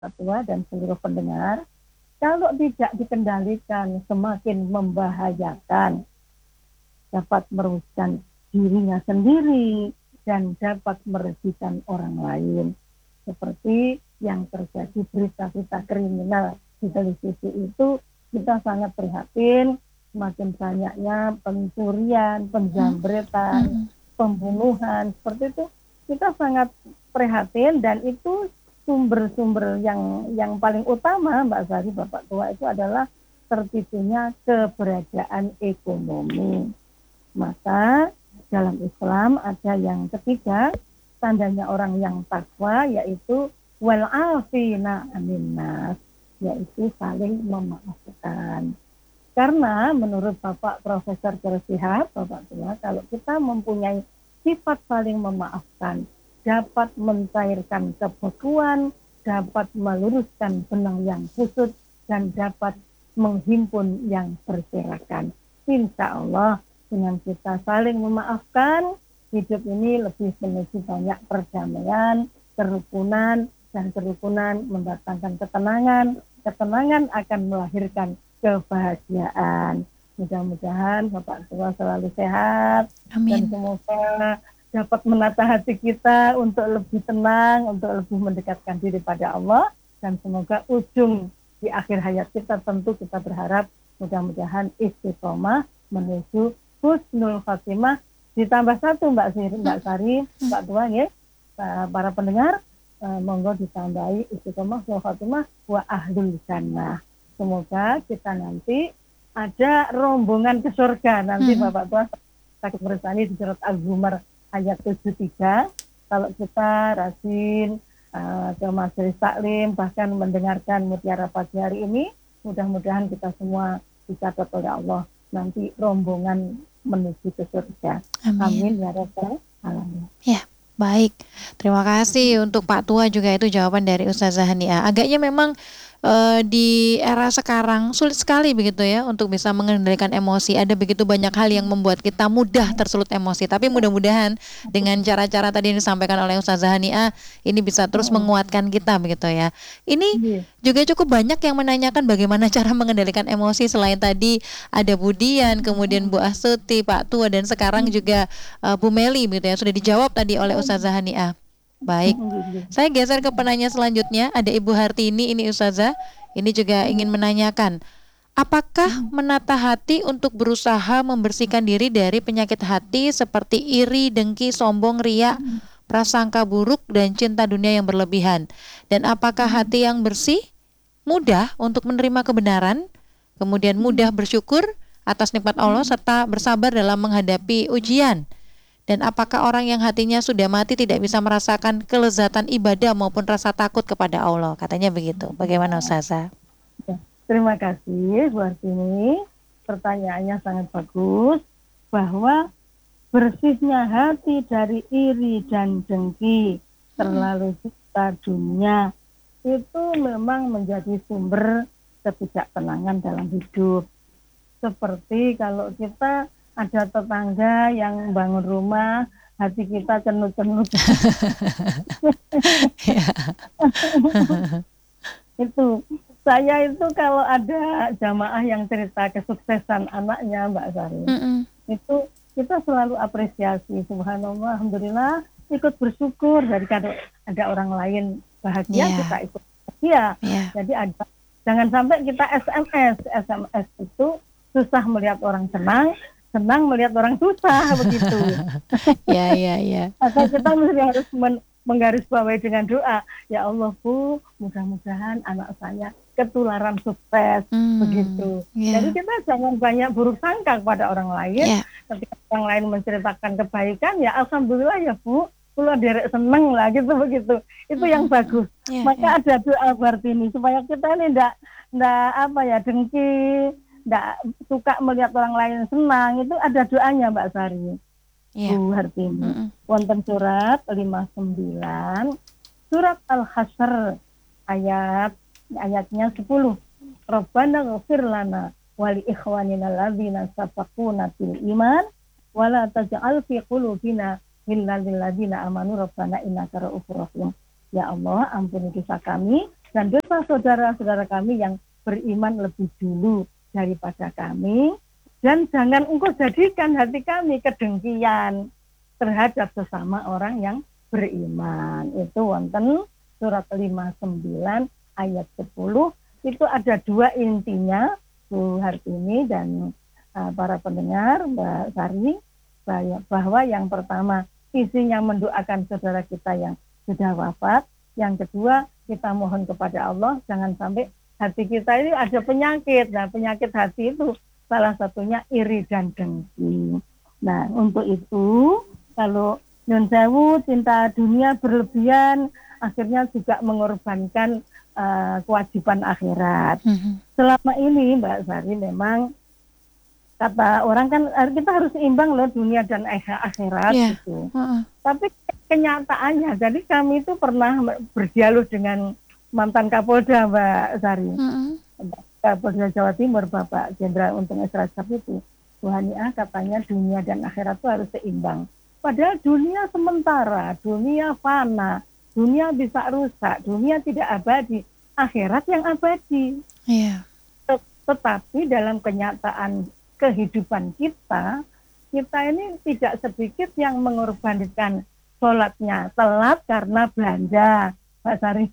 Tua dan seluruh pendengar, kalau tidak dikendalikan semakin membahayakan, dapat merugikan dirinya sendiri dan dapat merugikan orang lain. Seperti yang terjadi berita-berita kriminal di televisi itu, kita sangat prihatin, semakin banyaknya pencurian, penjambretan, pembunuhan, seperti itu kita sangat prihatin, dan itu sumber-sumber yang paling utama Mbak Sari, Bapak Tua, itu adalah tertipunya keberadaan ekonomi. Maka dalam Islam ada yang ketiga, tandanya orang yang takwa, yaitu wal afina aninnas, yaitu saling memaafkan. Karena menurut Bapak Profesor Tersihab, Bapak Tua, kalau kita mempunyai sifat saling memaafkan, dapat mencairkan kebekuan, dapat meluruskan benang yang kusut, dan dapat menghimpun yang berserakan. Insya Allah dengan kita saling memaafkan, hidup ini lebih menuju banyak perdamaian, kerukunan, dan kerukunan mendatangkan ketenangan. Ketenangan akan melahirkan kebahagiaan. Mudah-mudahan Bapak Tua selalu sehat. Amin. Dan semoga dapat menata hati kita untuk lebih tenang, untuk lebih mendekatkan diri pada Allah, dan semoga ujung di akhir hayat kita tentu kita berharap mudah-mudahan istiqomah menuju husnul khatimah, ditambah satu Mbak Sari, Mbak Tua ya, para pendengar, monggo ditambahi istiqomah husnul khatimah wa ahlul jannah. Semoga kita nanti ada rombongan ke surga nanti Bapak Tua sakit bersani di surat Al-Zumar ayat 73. Kalau kita rajin ke majelis taklim, bahkan mendengarkan Mutiara Pagi hari ini, mudah-mudahan kita semua dicatat oleh Allah nanti rombongan menuju ke surga. Amin ya rabbal alamin. Ya, baik. Terima kasih untuk Pak Tua juga, itu jawaban dari Ustazah Hania. Agaknya memang di era sekarang sulit sekali begitu ya untuk bisa mengendalikan emosi. Ada begitu banyak hal yang membuat kita mudah tersulut emosi. Tapi mudah-mudahan dengan cara-cara tadi yang disampaikan oleh Ustazah Hania ini bisa terus menguatkan kita begitu ya. Ini juga cukup banyak yang menanyakan bagaimana cara mengendalikan emosi. Selain tadi ada Budian, kemudian Bu Astuti, Pak Tua, dan sekarang juga Bu Meli begitu ya, sudah dijawab tadi oleh Ustazah Hania. Baik, saya geser ke penanya selanjutnya. Ada Ibu Hartini, ini Ustazah. Ini juga ingin menanyakan, apakah menata hati untuk berusaha membersihkan diri dari penyakit hati seperti iri, dengki, sombong, riya, prasangka buruk, dan cinta dunia yang berlebihan? Dan apakah hati yang bersih mudah untuk menerima kebenaran, kemudian mudah bersyukur atas nikmat Allah, serta bersabar dalam menghadapi ujian? Dan apakah orang yang hatinya sudah mati tidak bisa merasakan kelezatan ibadah maupun rasa takut kepada Allah? Katanya begitu. Bagaimana Ustazah? Terima kasih Bu Hartini. Pertanyaannya sangat bagus, bahwa bersihnya hati dari iri dan dengki, terlalu cinta dunia, itu memang menjadi sumber ketidaktenangan dalam hidup. Seperti kalau kita ada tetangga yang bangun rumah, hati kita cenut-cenut. Itu saya itu kalau ada jamaah yang cerita kesuksesan anaknya Mbak Sari, itu kita selalu apresiasi, subhanallah, alhamdulillah, ikut bersyukur. Dari kalau ada orang lain bahagia, kita ikut bahagia. Jadi ada, jangan sampai kita SMS itu susah melihat orang senang, senang melihat orang susah, begitu. Maka kita mesti harus menggarisbawahi dengan doa, ya Allah Bu, mudah-mudahan anak saya ketularan sukses, begitu. Jadi kita jangan banyak buruk sangka kepada orang lain. Ketika orang lain menceritakan kebaikan, ya alhamdulillah ya Bu, pulau derek seneng lah, gitu, begitu. Itu yang bagus. Maka ada doa Hartini supaya kita ini ndak dengki, ndak suka melihat orang lain senang. Itu ada doanya Mbak Sari, Bu Hartini. Wonten surat 59, surat Al-Hasyr ayatnya 10. Rabbana ghfir lana wa li ikhwanina alladzina sabaquna bil iman wa la taj'al fi qulubina ghillan lil ladzina amanu rabbana innaka ra'ufur rahim. Ya Allah, ampuni dosa kami dan dosa saudara-saudara kami yang beriman lebih dulu daripada kami, dan jangan engkau jadikan hati kami kedengkian terhadap sesama orang yang beriman. Itu wonten surat 59 ayat 10. Itu ada dua intinya, Bu Hartini dan para pendengar, Mbak Sari, bahwa yang pertama isinya mendoakan saudara kita yang sudah wafat. Yang kedua, kita mohon kepada Allah jangan sampai hati kita ini ada penyakit. Nah, penyakit hati itu salah satunya iri dan dengki. Nah, untuk itu kalau nyun sewu cinta dunia berlebihan akhirnya juga mengorbankan kewajiban akhirat. Selama ini Mbak Sari memang kata orang kan kita harus seimbang loh dunia dan akhirat gitu. Tapi kenyataannya, jadi kami itu pernah berdialog dengan mantan Kapolda Mbak Sari, Kapolda Jawa Timur Bapak Jenderal Untung Esrasap itu, Bu Haniah katanya dunia dan akhirat itu harus seimbang. Padahal dunia sementara, dunia fana, dunia bisa rusak, dunia tidak abadi, akhirat yang abadi. Tetapi dalam kenyataan kehidupan kita ini tidak sedikit yang mengorbankan sholatnya telat karena belanja, Mbak Sari.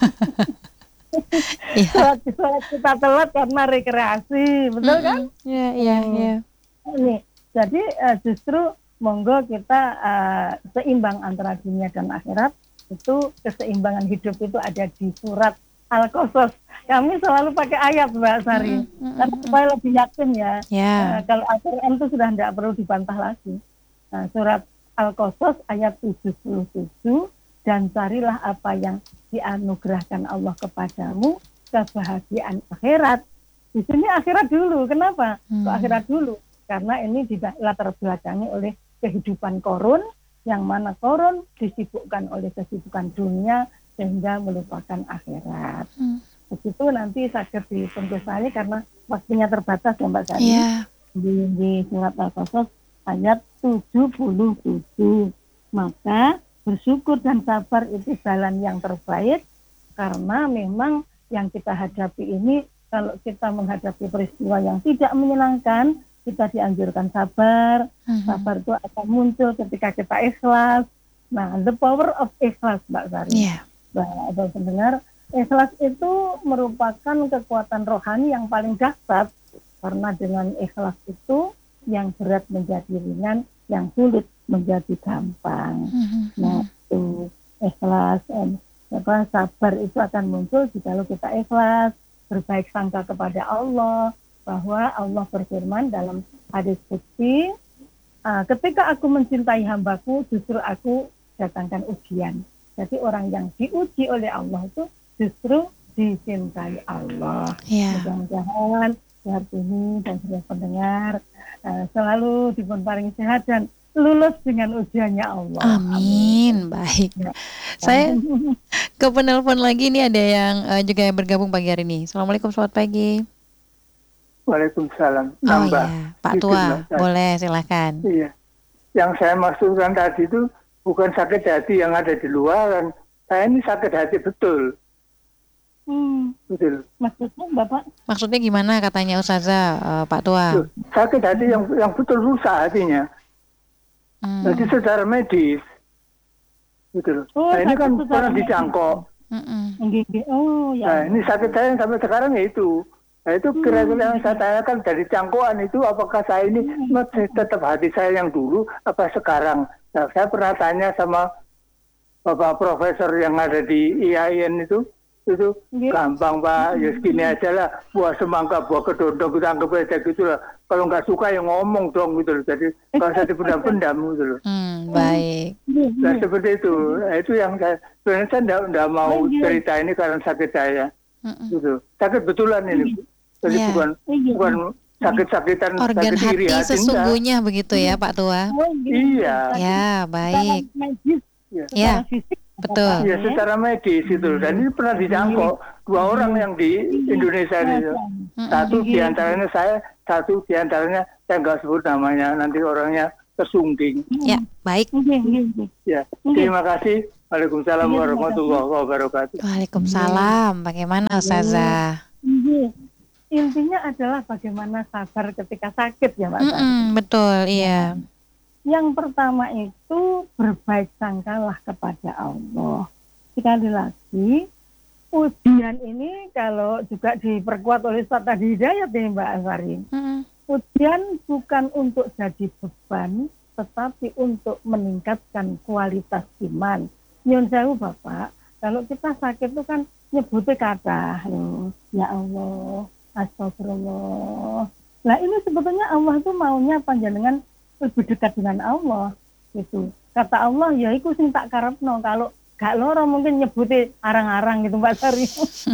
Sholat kita telat karena rekreasi, betul kan? Iya. Jadi justru monggo kita seimbang antara dunia dan akhirat. Itu keseimbangan hidup itu ada di surat Al-Qasas. Kami selalu pakai ayat Mbak Sari, karena supaya lebih yakin ya. Kalau Al-Quran itu sudah tidak perlu dibantah lagi. Nah, surat Al-Qasas ayat 77, dan carilah apa yang dianugerahkan Allah kepadamu, kebahagiaan akhirat. Di sini akhirat dulu. Kenapa? Kok akhirat dulu? Karena ini latar belakangi oleh kehidupan korun, yang mana korun disibukkan oleh kesibukan dunia sehingga melupakan akhirat. Begitu nanti sakit di penjelasannya karena waktunya terbatas ya Mbak Sari. Di surat Al-Qasas ayat 77. Maka bersyukur dan sabar itu jalan yang terbaik, karena memang yang kita hadapi ini, kalau kita menghadapi peristiwa yang tidak menyenangkan, kita dianjurkan sabar. Sabar itu akan muncul ketika kita ikhlas. Nah, the power of ikhlas, Mbak Sari. Mbak pendengar, ikhlas itu merupakan kekuatan rohani yang paling dahsyat, karena dengan ikhlas itu yang berat menjadi ringan, yang sulit menjadi gampang. Nah, itu ikhlas, sabar itu akan muncul jika kita ikhlas, berbaik sangka kepada Allah, bahwa Allah berfirman dalam hadis qudsi, ketika aku mencintai hambaku, justru aku datangkan ujian. Jadi orang yang diuji oleh Allah itu justru dicintai Allah. Mudah-mudahan hari ini dan sudah pendengar selalu diparingi sehat dan lulus dengan ujiannya Allah. Amin. Baik. Saya ke penelpon lagi, ini ada yang juga yang bergabung pagi hari ini. Assalamualaikum, selamat pagi. Waalaikumsalam. Pak Tua, boleh silakan. Iya. Yang saya maksudkan tadi itu bukan sakit hati yang ada di luar, saya ini sakit hati betul. Betul. Maksudnya Bapak? Maksudnya gimana katanya Ustazah, Pak Tua? Sakit hati yang betul rusak hatinya. Jadi secara medis. Betul. Nah ini kan pernah dicangkok. Nah ini sakit saya sampai sekarang ya itu. Nah itu kira-kira yang saya tanyakan dari cangkokan itu, apakah saya ini tetap hati saya yang dulu apa sekarang? Nah, saya pernah tanya sama Bapak Profesor yang ada di IAIN itu gampang Pak, ya segini aja lah, buah semangka, buah kedondong, kita anggap aja gitu lah. Kalau nggak suka ya ngomong dong gitu loh, jadi kalau saya dipendam-pendam gitu loh. Baik. Nah seperti itu, nah, itu yang sebenarnya saya nggak mau cerita ini karena sakit saya, gitu. Sakit betulan ini, jadi bukan sakit-sakitan, organ sakit iri hati sesungguhnya begitu ya Pak Tua? Iya. Ya, baik. Ya, betul. Ya secara medis itu, dan ini pernah dijangkau 2 orang yang di Indonesia ini. Satu diantaranya saya, satu diantaranya saya nggak sebut namanya, nanti orangnya tersungging. Ya, baik. Ya, terima kasih. Waalaikumsalam warahmatullahi wabarakatuh. Waalaikumsalam. Bagaimana Ustazah? Intinya adalah bagaimana sabar ketika sakit ya Mbak Sari. Betul, iya. Yang pertama itu berbaik sangkalah kepada Allah. Sekali lagi, ujian ini kalau juga diperkuat oleh Ustaz Tadi Hidayat nih Mbak Sari. Ujian bukan untuk jadi beban, tetapi untuk meningkatkan kualitas iman. Nyun sewu Bapak, kalau kita sakit itu kan nyebutnya kata, ya Allah, astagfirullah. Nah ini sebetulnya Allah itu maunya panjenengan lebih dekat dengan Allah. Gitu. Kata Allah, ya iku sing tak karepno. Kalau gak loro mungkin nyebutnya arang-arang gitu Mbak Sari.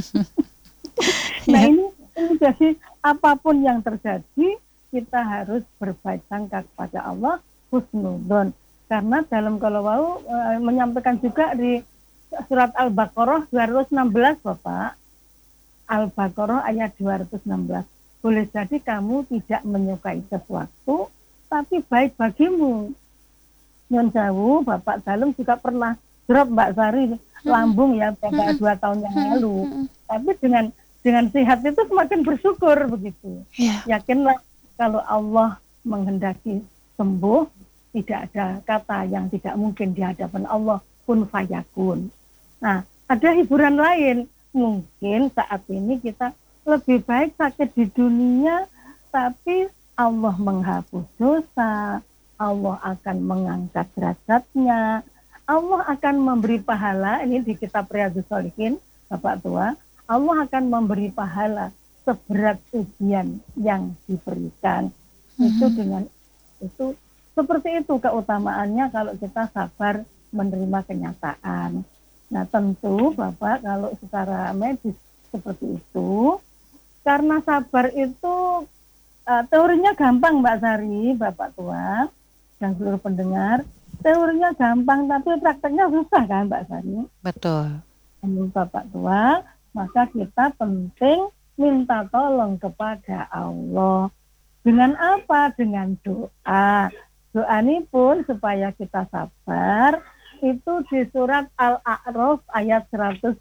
Nah ini jadi apapun yang terjadi, kita harus berbaik sangka kepada Allah, husnudzon. Karena dalam kalau menyampaikan juga di surat Al-Baqarah 216 Bapak. Al-Baqarah ayat 216. Boleh jadi kamu tidak menyukai sesuatu, tapi baik bagimu. Nyon sewu, Bapak Dalem juga pernah drop Mbak Sari lambung ya pada 2 tahun yang lalu. Tapi dengan sehat itu semakin bersyukur begitu. Yakinlah kalau Allah menghendaki sembuh, tidak ada kata yang tidak mungkin di hadapan Allah, kun fayakun. Nah, ada hiburan lain. Mungkin saat ini kita lebih baik sakit di dunia, tapi Allah menghapus dosa, Allah akan mengangkat derajatnya, Allah akan memberi pahala, ini di kitab Riyadhus Shalihin, Bapak Tua, Allah akan memberi pahala seberat ujian yang diberikan. Itu dengan itu seperti itu keutamaannya kalau kita sabar menerima kenyataan. Nah tentu Bapak kalau secara medis seperti itu, karena sabar itu teorinya gampang Mbak Sari, Bapak Tua, dan seluruh pendengar, teorinya gampang tapi prakteknya susah kan Mbak Sari? Betul. Bapak Tua, maka kita penting minta tolong kepada Allah. Dengan apa? Dengan doa. Doa ini pun supaya kita sabar, itu di surat Al-A'raf ayat 126.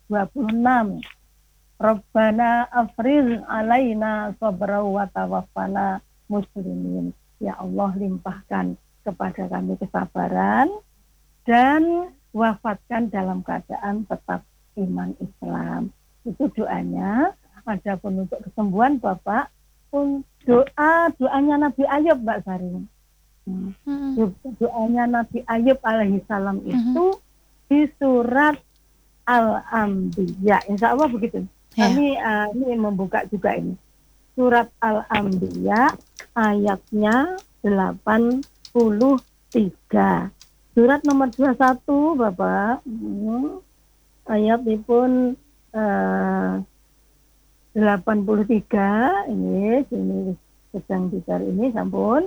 Rabbana afriz alaina sabra wa tawaffana muslimin. Ya Allah limpahkan kepada kami kesabaran dan wafatkan dalam keadaan tetap iman Islam. Itu doanya. Adapun untuk kesembuhan Bapak, doanya Nabi Ayub Mbak Sari. Doanya Nabi Ayub alaihissalam itu di surat Al-Anbiya. Insya Allah begitu. Kami ini membuka juga ini. Surat Al-Anbiya ayatnya 83. Surat nomor 21 Bapak. Ayat ini pun 83 ini sedang dicari ini sampun.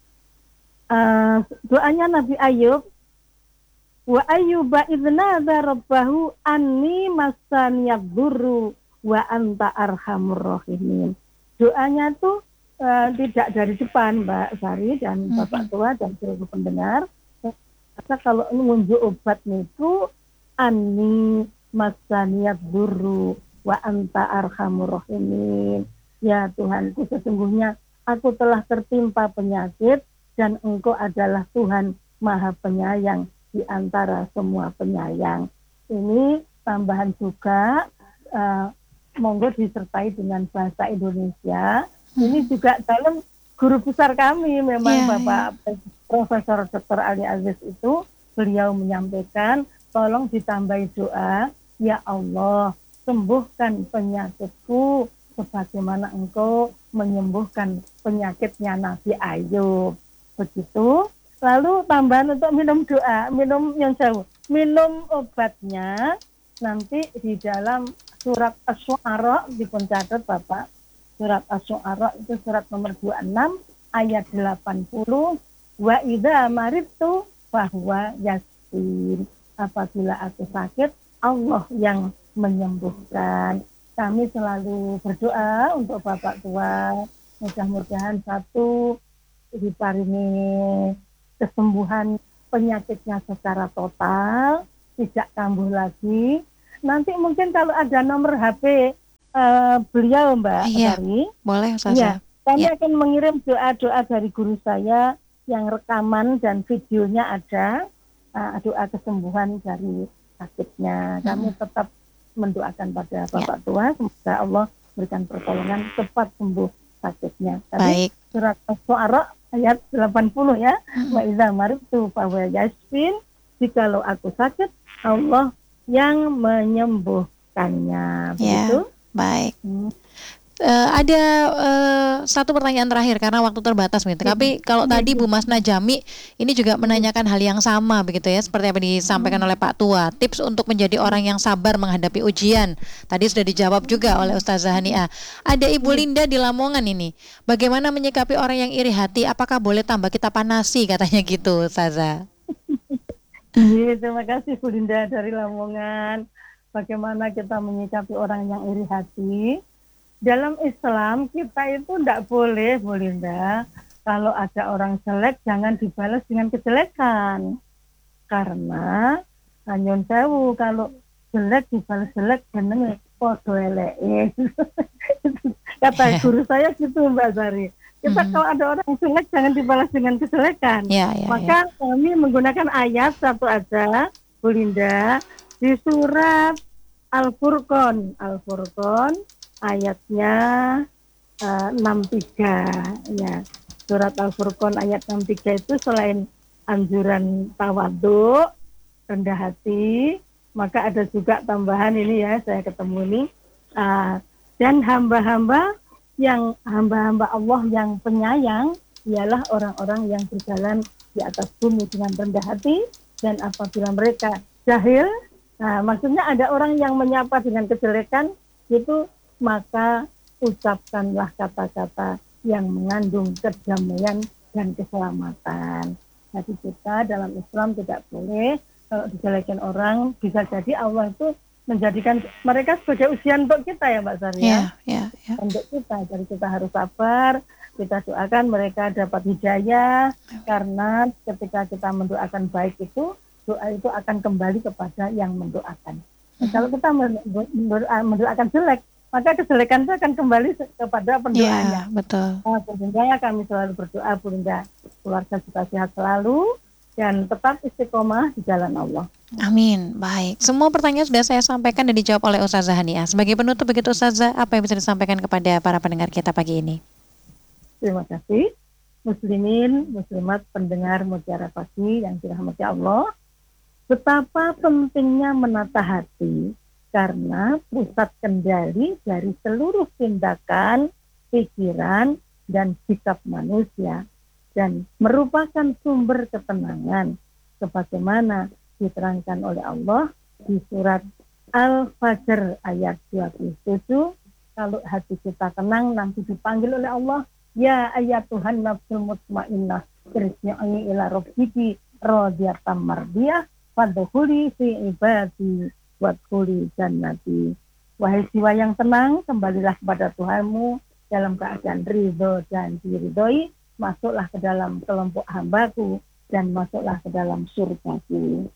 Doanya Nabi Ayub, wa ayyuba idznada rabbahu anni masaniyadurru wa anta arhamur rahimin. Doanya tuh tidak dari depan Mbak Sari dan Bapak Tua dan seluruh pendengar. Maka kalau ngunjuk obat itu anni masaniyadurru wa anta arhamur rahimin. Ya Tuhanku, sesungguhnya aku telah tertimpa penyakit dan Engkau adalah Tuhan Maha Penyayang di antara semua penyayang. Ini tambahan juga, monggo disertai dengan bahasa Indonesia. Ini juga dalam guru besar kami, memang Bapak Profesor Dr. Ali Aziz itu, beliau menyampaikan, tolong ditambahi doa, ya Allah, sembuhkan penyakitku, sebagaimana Engkau menyembuhkan penyakitnya Nabi Ayub. Begitu. Lalu tambahan untuk minum doa, minum yang jauh, minum obatnya nanti di dalam surat Asy-Syu'ara dipencatat Bapak. Surat Asy-Syu'ara itu surat nomor 26 ayat 80. Wa idza maridtu fahuwa yasfin. Apabila aku sakit, Allah yang menyembuhkan. Kami selalu berdoa untuk Bapak Tua, mudah-mudahan satu diparingi kesembuhan penyakitnya secara total, tidak kambuh lagi. Nanti mungkin kalau ada nomor HP beliau Mbak Sari, boleh Ustazah. Kami akan mengirim doa-doa dari guru saya yang rekaman dan videonya ada, doa kesembuhan dari sakitnya. Kami tetap mendoakan pada Bapak Tua, semoga Allah berikan pertolongan cepat sembuh sakitnya. Tadi surat As-Syu'ara ayat 80 ya. Wa idza maridtu fa huwa yashfin. Jikalau aku sakit, Allah yang menyembuhkannya. Begitu? Baik. Ada satu pertanyaan terakhir karena waktu terbatas begitu. Tapi kalau tadi Bu Mas Najami ini juga menanyakan hal yang sama begitu ya, seperti apa disampaikan oleh Pak Tua. Tips untuk menjadi orang yang sabar menghadapi ujian. Tadi sudah dijawab juga oleh Ustazah Haniah. Ada Ibu Linda di Lamongan ini. Bagaimana menyikapi orang yang iri hati? Apakah boleh tambah kita panasi katanya gitu, Ustazah? Terima kasih Bu Linda dari Lamongan. Bagaimana kita menyikapi orang yang iri hati? Dalam Islam kita itu tidak boleh, Bu Linda, kalau ada orang jelek jangan dibalas dengan kejelekan. Karena nyun sewu, kalau jelek dibalas jelek jenenge podo eleke. Kata guru saya gitu Mbak Sari. Kita kalau ada orang jelek jangan dibalas dengan kejelekan. Maka kami menggunakan ayat satu aja, Bu Linda, di surat Al-Furqan ayatnya 63 ya. Surat Al-Furqan ayat 63 itu selain anjuran tawadhu, rendah hati, maka ada juga tambahan ini ya, saya ketemu ini, dan hamba-hamba Allah yang penyayang ialah orang-orang yang berjalan di atas bumi dengan rendah hati, dan apabila mereka jahil, maksudnya ada orang yang menyapa dengan kejelekan itu, maka ucapkanlah kata-kata yang mengandung kedamaian dan keselamatan. Jadi kita dalam Islam tidak boleh kalau dijelekan orang, bisa jadi Allah itu menjadikan mereka sebagai ujian untuk kita ya Mbak Sari ya. Untuk kita, jadi kita harus sabar, kita doakan mereka dapat hidayah, karena ketika kita mendoakan baik itu, doa itu akan kembali kepada yang mendoakan. Kalau kita mendoakan jelek, maka kejelekan itu akan kembali kepada pendoanya. Betul. Bu Linda, kami selalu berdoa, Bu Linda, keluarga kita sehat selalu dan tetap istiqomah di jalan Allah. Amin. Baik. Semua pertanyaan sudah saya sampaikan dan dijawab oleh Ustazah Haniah. Sebagai penutup begitu Ustazah, apa yang bisa disampaikan kepada para pendengar kita pagi ini? Terima kasih. Muslimin, muslimat, pendengar Mutiara Pagi yang dirahmati Allah. Betapa pentingnya menata hati, karena pusat kendali dari seluruh tindakan, pikiran, dan sikap manusia, dan merupakan sumber ketenangan, sebagaimana diterangkan oleh Allah di surat Al-Fajr ayat 27. Kalau hati kita tenang, nanti dipanggil oleh Allah, ya ayyatuhan nafsul mutmainnah, irji'i ila rabbiki radiyatan mardiyah, fadkhuli fi ibadi wadkhuli jannati. Wahai jiwa yang tenang, kembalilah kepada Tuhanmu dalam keadaan ridho dan diridhoi, masuklah ke dalam kelompok hambaku dan masuklah ke dalam surgaku.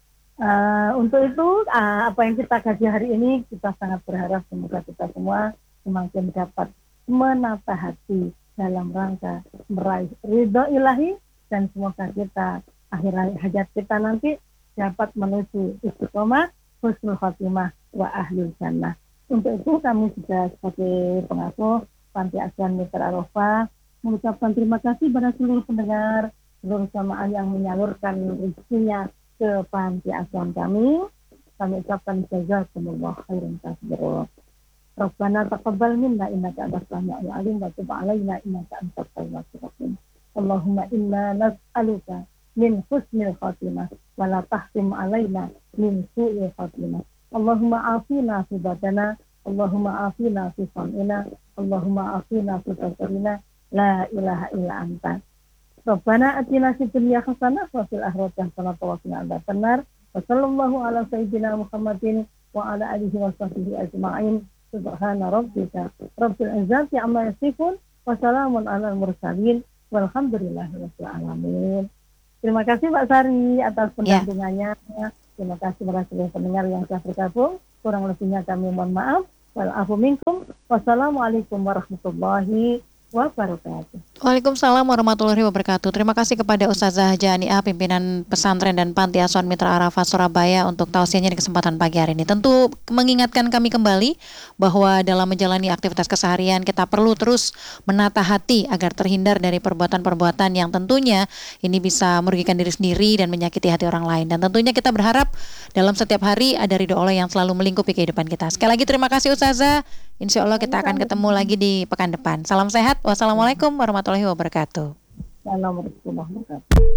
Untuk itu, apa yang kita kaji hari ini, kita sangat berharap semoga kita semua semakin dapat menata hati dalam rangka meraih ridho ilahi, dan semoga kita akhir hajat kita nanti dapat menuju istiqomah, husnul khatimah, wa ahlul jannah. Untuk itu kami juga sebagai pengasuh Panti Asuhan Mitra Arafah mengucapkan terima kasih pada seluruh pendengar, seluruh jamaah yang menyalurkan rezekinya ke Panti Asuhan kami. Kami ucapkan jazakumullah khairan katsiran. Rabbana taqabbal minna innaka antas samiul alim wa tub alaina innaka antat tawwabur rahim. Allahumma inna nas'aluka min husnil khatimah wa la tahtim alaina min su'il khatimah. Allahumma afina fi badana, Allahumma afina fi sam'ina, Allahumma afina fi basarina, la ilaha illa anta. Rabbana atina fid dunya hasanah wa fil akhirati hasanah wa qina adzabannar. Wa sallallahu ala sayyidina Muhammadin wa ala alihi wa sahbihi ajma'in. Subhana rabbika rabbil izzati amma yasifun wa salamun alal mursalin walhamdulillahi rabbil alamin. Terima kasih Pak Sari atas pendampingannya. Terima kasih para pendengar yang telah bergabung. Kurang lebihnya kami mohon maaf. Wa'alaikum minkum. Wassalamualaikum warahmatullahi wabarakatuh. Waalaikumsalam warahmatullahi wabarakatuh. Terima kasih kepada Ustazah Haja Ania, pimpinan pesantren dan Panti Asuhan Mitra Arafah Surabaya untuk tausiahnya di kesempatan pagi hari ini. Tentu mengingatkan kami kembali bahwa dalam menjalani aktivitas keseharian kita perlu terus menata hati agar terhindar dari perbuatan-perbuatan yang tentunya ini bisa merugikan diri sendiri dan menyakiti hati orang lain. Dan tentunya kita berharap dalam setiap hari ada ridho Allah yang selalu melingkupi kehidupan kita. Sekali lagi terima kasih Ustazah. Insya Allah kita akan ketemu lagi di pekan depan. Salam sehat. Wassalamualaikum warahmatullahi wabarakatuh. Assalamualaikum warahmatullahi wabarakatuh.